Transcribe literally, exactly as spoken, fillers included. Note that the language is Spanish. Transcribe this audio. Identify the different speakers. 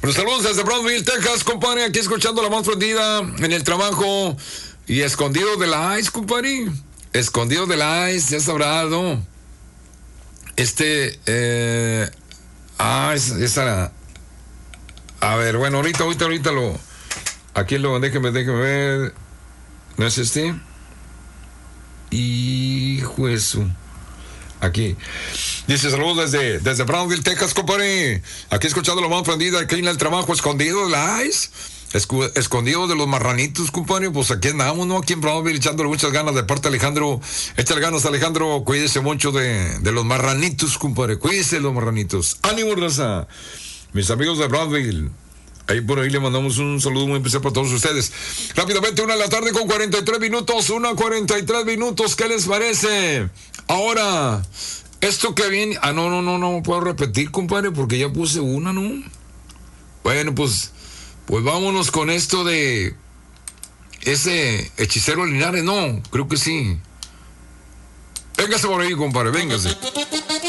Speaker 1: Bueno, saludos desde Brownsville, Texas, compadre. Aquí escuchando la más prendida en el trabajo. Y escondido de la ice, compadre. Escondido de la ice, ya sabrá, ¿no? Este, eh... Ah, esa... esa a ver, bueno, ahorita, ahorita, ahorita lo... Aquí lo... Déjeme, déjeme ver... ¿No es este? Hijo de su... Aquí. Dice, saludos desde, desde Brownsville, Texas, compadre. Aquí escuchando la más prendida, aquí en el trabajo, escondido de la ice. Escu- escondido de los marranitos, compadre. Pues aquí andamos, ¿no? Aquí en Brownsville, echándole muchas ganas de parte de Alejandro. Échale ganas, Alejandro. Cuídese mucho de, de los marranitos, compadre. Cuídese de los marranitos. ¡Ánimo, raza! Mis amigos de Brownsville. Ahí por ahí le mandamos un saludo muy especial para todos ustedes. Rápidamente, una de la tarde con cuarenta y tres minutos. Una cuarenta y tres minutos. ¿Qué les parece? Ahora, esto que viene... Ah, no, no, no, no puedo repetir, compadre, porque ya puse una, ¿no? Bueno, pues... Pues vámonos con esto de... Ese hechicero Linares, no, creo que sí. Véngase por ahí, compadre, véngase.